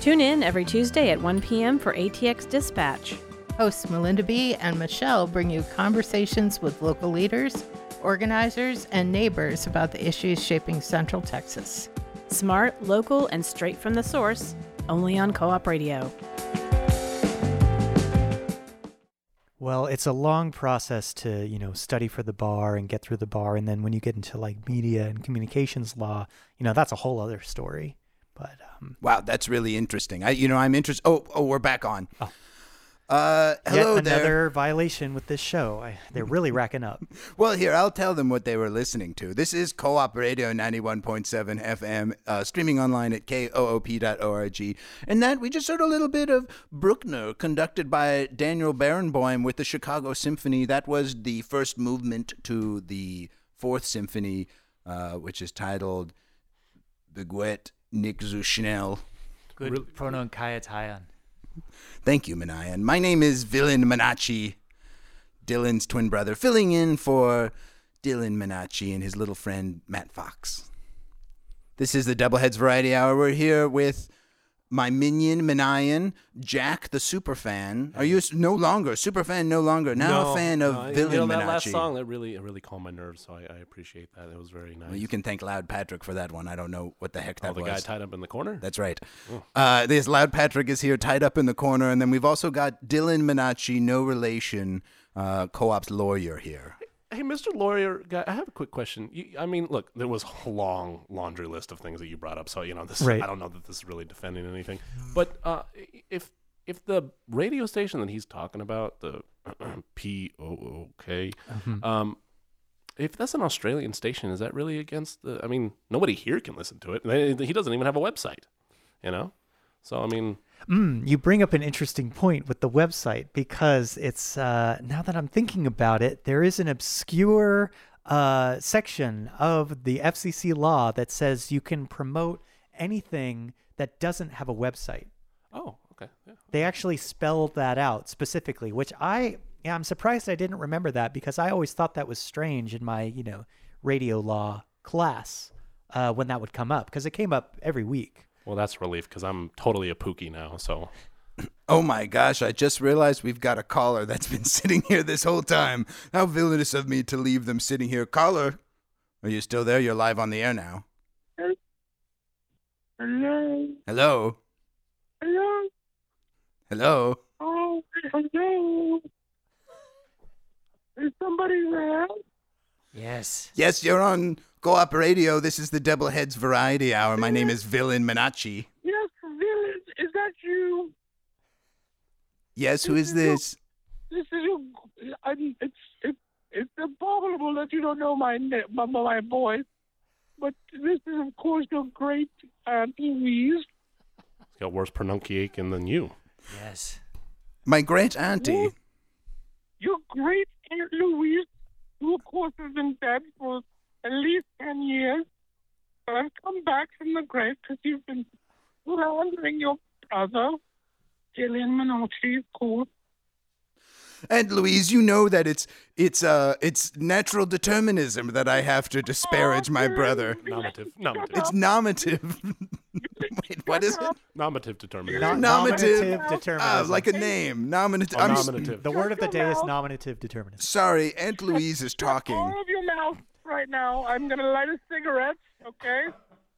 Tune in every Tuesday at 1 p.m. for ATX Dispatch. Hosts Melinda B. and Michelle bring you conversations with local leaders, organizers, and neighbors about the issues shaping Central Texas. Smart, local, and straight from the source, only on Co-op Radio. Well, it's a long process to, study for the bar and get through the bar. And then when you get into like media and communications law, that's a whole other story. But wow, that's really interesting. I'm interested. Oh, we're back on. Oh. Hello Yet there. another violation with this show. They're really racking up. Well, here, I'll tell them what they were listening to. This is Co-op Radio 91.7 FM, streaming online at koop.org. And that, we just heard a little bit of Bruckner, conducted by Daniel Barenboim with the Chicago Symphony. That was the first movement to the Fourth Symphony, which is titled Beguet nicht so schnell. Good pronunciation. Thank you, Minayan. My name is Villain Menacci, Dylan's twin brother, filling in for Dylan Menacci and his little friend, Matt Fox. This is the Doubleheads Variety Hour. We're here with my minion, Minayan, Jack, the superfan. Are you no longer, superfan no longer, now a fan of Villain Menacci? That last song, it really calmed my nerves, so I appreciate that. It was very nice. Well, you can thank Loud Patrick for that one. I don't know what the heck that was. The guy tied up in the corner? That's right. This Loud Patrick is here, tied up in the corner, and then we've also got Dylan Menacci, no relation, Co-op's lawyer here. Hey, Mr. Lawyer guy, I have a quick question. Look, there was a long laundry list of things that you brought up, so this. Right. I don't know that this is really defending anything. But if the radio station that he's talking about, the POOK, if that's an Australian station, is that really against the? Nobody here can listen to it. He doesn't even have a website, So you bring up an interesting point with the website, because it's now that I'm thinking about it, there is an obscure section of the FCC law that says you can promote anything that doesn't have a website. Oh, okay. Yeah. They actually spelled that out specifically, which I'm surprised I didn't remember that, because I always thought that was strange in my radio law class when that would come up, because it came up every week. Well, that's relief, because I'm totally a Pookie now, so. Oh my gosh, I just realized we've got a caller that's been sitting here this whole time. How villainous of me to leave them sitting here. Caller, are you still there? You're live on the air now. Hello? Hello? Hello? Hello? Oh, hello? Is somebody there? Yes. Yes, you're on Co-op Radio. This is the Doubleheads Variety Hour. My name is Villain Menacci. Yes, Villain. Is that you? Yes, who is this? This is you. It's improbable that you don't know my voice, but this is, of course, your great Aunt Louise. He's got worse pronunciation than you. Yes. My great auntie. Your great Aunt Louise, who, of course, has been dead for at least 10 years. But I've come back from the grave because you've been slandering your brother, Dylan Menacci, of course. And Louise, you know that it's natural determinism that I have to disparage my brother. Nominative. It's nominative. Wait, what is it? Nominative determinism. Nominative determinism. Like a name. Nominative. Nominative. The word of the day is nominative determinism. Sorry, Aunt Louise is talking. All of your mouth right now. I'm going to light a cigarette, okay?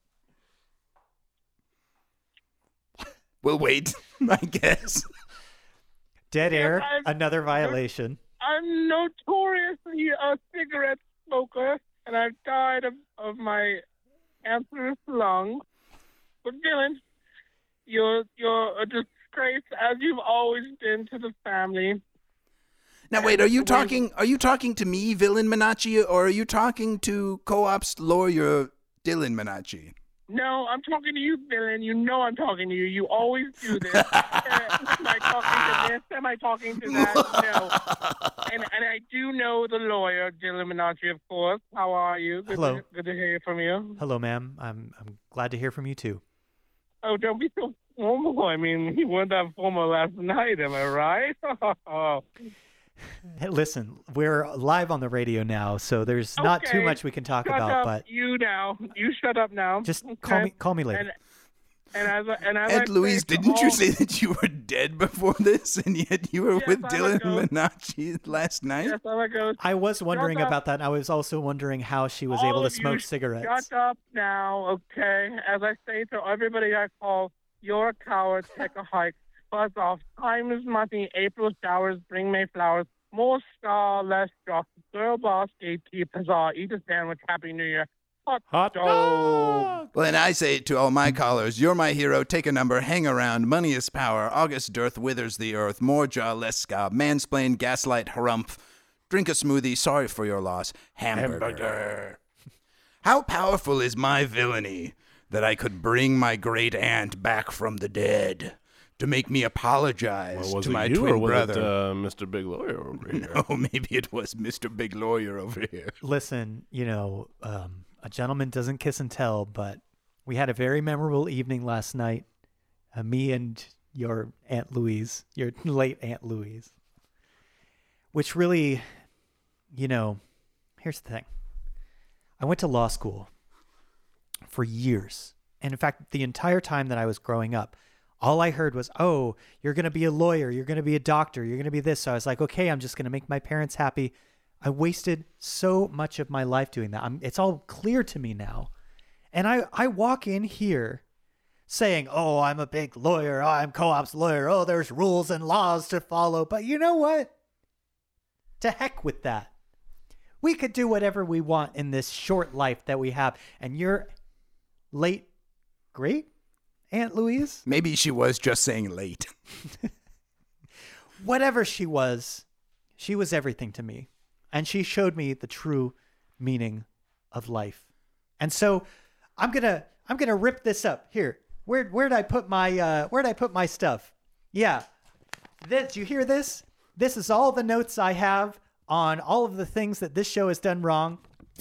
We'll wait, I guess. Dead air, another violation. I'm notoriously a cigarette smoker, and I've died of my anthracite lung. But Dylan, you're a disgrace, as you've always been to the family. Now wait, are you talking to me, Villain Menacci, or are you talking to Co-op's lawyer, Dylan Menacci? No, I'm talking to you, Dylan. You know I'm talking to you. You always do this. Am I talking to this? Am I talking to that? No. And I do know the lawyer, Dylan Menacci, of course. How are you? Hello. Good to hear from you. Hello, ma'am. I'm glad to hear from you too. Oh, don't be so formal. I mean, you weren't that formal last night, am I right? Hey, listen, we're live on the radio now, so there's not too much we can talk about. But you shut up now. Just okay? call me later. And Ed Louise, didn't you say that you were dead before this, and yet you were with Dylan Minacci last night? Yes, I'm a ghost. I was wondering about that. And I was also wondering how she was able to smoke cigarettes. Shut up now, okay? As I say to everybody I call, you're a coward, take a hike. Buzz off. Time is money. April showers bring May flowers. More star, less drop. Girl boss, gatekeep, huzzah. Eat a sandwich. Happy New Year. Hot dog. Well, and I say to all my callers, you're my hero, take a number, hang around, money is power, August dearth withers the earth, more jaw, less scob, mansplain, gaslight, harumph, drink a smoothie, sorry for your loss, hamburger. How powerful is my villainy that I could bring my great aunt back from the dead to make me apologize to my twin brother? Mr. Big Lawyer over here? No, maybe it was Mr. Big Lawyer over here. Listen, a gentleman doesn't kiss and tell, but we had a very memorable evening last night. Me and your Aunt Louise, your late Aunt Louise. Which really, here's the thing. I went to law school for years. And in fact, the entire time that I was growing up, all I heard was, oh, you're going to be a lawyer. You're going to be a doctor. You're going to be this. So I was like, okay, I'm just going to make my parents happy. I wasted so much of my life doing that. It's all clear to me now. And I walk in here saying, oh, I'm a big lawyer. Oh, I'm co-op's lawyer. Oh, there's rules and laws to follow. But you know what? To heck with that. We could do whatever we want in this short life that we have. And your late, great Aunt Louise? Maybe she was just saying late. Whatever she was everything to me. And she showed me the true meaning of life. And so I'm gonna rip this up. Here, where'd I put my stuff? Yeah, you hear this? This is all the notes I have on all of the things that this show has done wrong.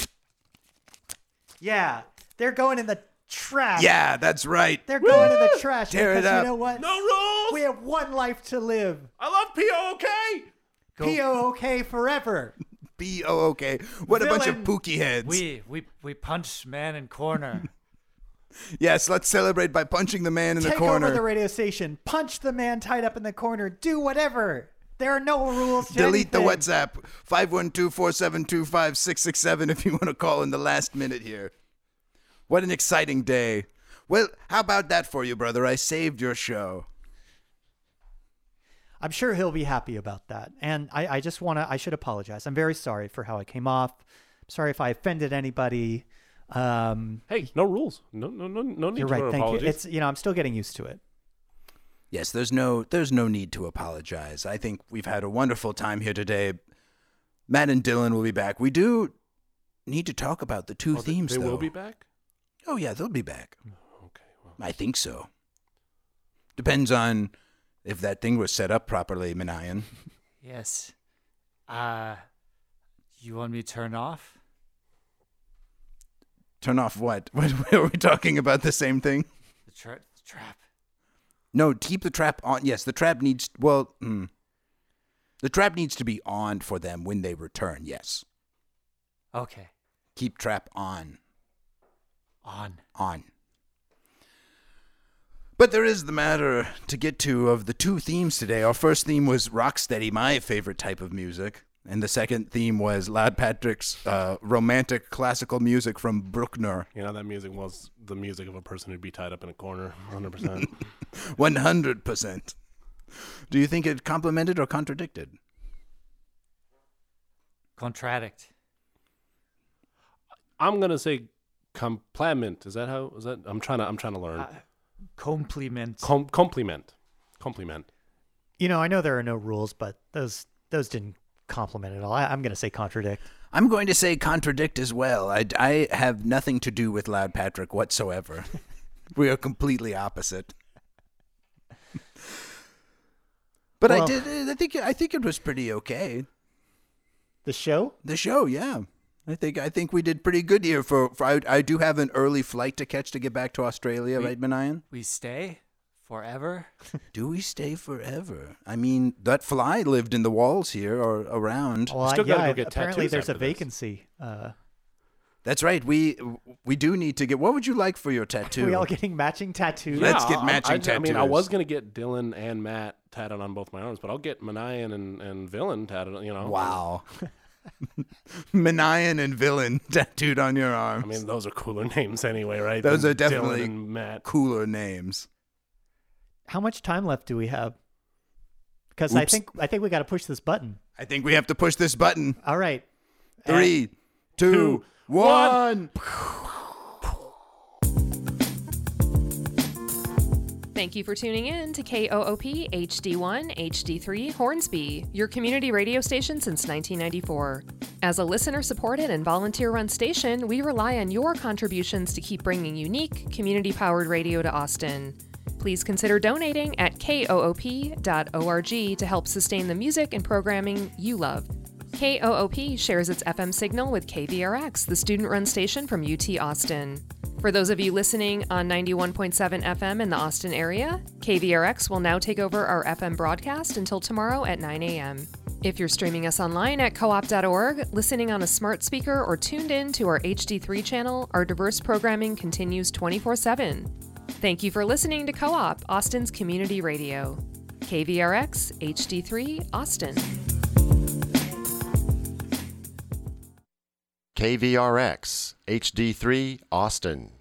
Yeah, they're going in the trash. Yeah, that's right. They're going in the trash. Tear it because up. You know what? No rules. We have one life to live. I love POOK. POOK forever. POOK. What a bunch of pookie heads. We punch man in corner. Yes, let's celebrate by punching the man in the Take corner. over the radio station. Punch the man tied up in the corner. Do whatever. There are no rules to Delete the anything. WhatsApp. 512-472-5667 if you want to call in the last minute here. What an exciting day. Well, how about that for you, brother? I saved your show. I'm sure he'll be happy about that. And I should apologize. I'm very sorry for how I came off. I'm sorry if I offended anybody. Hey, no rules. No need You're for right. Thank apologies. you. It's, I'm still getting used to it. Yes, there's no need to apologize. I think we've had a wonderful time here today. Matt and Dylan will be back. We do need to talk about the two themes, they though. will be back? Oh, yeah, they'll be back. Okay. Well. I think so. Depends on if that thing was set up properly, Minayan. Yes. You want me to turn off? Turn off what? What are we talking about? The same thing? The trap. No, keep the trap on. Yes, the trap needs... Well, the trap needs to be on for them when they return, yes. Okay. Keep trap on. On. But there is the matter to get to of the two themes today. Our first theme was Rocksteady, my favorite type of music. And the second theme was Loud Patrick's romantic classical music from Bruckner. You know, that music was the music of a person who'd be tied up in a corner, 100%. 100%. Do you think it complimented or contradicted? Contradict. I'm gonna say compliment. Is that? I'm trying to learn. Compliment. Compliment. I know there are no rules, but those didn't compliment at all. I'm going to say contradict. I'm going to say contradict as well. I have nothing to do with Loud Patrick whatsoever. We are completely opposite. But Well, I think it was pretty okay. The show? The show, yeah. I think we did pretty good here. I do have an early flight to catch to get back to Australia, right, Minayan? We stay forever? Do we stay forever? I mean, that fly lived in the walls here or around. Well, Still gotta go get apparently tattoos there's a after this. vacancy. That's right. We do need to get. What would you like for your tattoo? Are we all getting matching tattoos? Let's get matching tattoos. I mean, I was gonna get Dylan and Matt tattooed on both my arms, but I'll get Manayan and Villain tattooed. Wow. Manayan and Villain tattooed on your arms. I mean, those are cooler names anyway, right? Those are Dylan definitely and Matt. cooler names. How much time left do we have? Because I think we got to push this button. I think we have to push this button. All right. 3, 2, 1. Thank you for tuning in to KOOP HD1 HD3 Hornsby, your community radio station since 1994. As a listener-supported and volunteer-run station, we rely on your contributions to keep bringing unique, community-powered radio to Austin. Please consider donating at koop.org to help sustain the music and programming you love. KOOP shares its FM signal with KVRX, the student-run station from UT Austin. For those of you listening on 91.7 FM in the Austin area, KVRX will now take over our FM broadcast until tomorrow at 9 a.m. If you're streaming us online at coop.org, listening on a smart speaker, or tuned in to our HD3 channel, our diverse programming continues 24/7. Thank you for listening to Co-op, Austin's community radio. KVRX HD3 Austin. KVRX HD3 Austin.